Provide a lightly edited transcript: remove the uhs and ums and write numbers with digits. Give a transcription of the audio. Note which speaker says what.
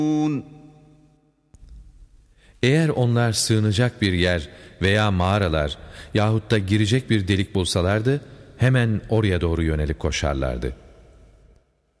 Speaker 1: Eğer onlar sığınacak bir yer veya mağaralar yahut da girecek bir delik bulsalardı, hemen oraya doğru yönelip koşarlardı.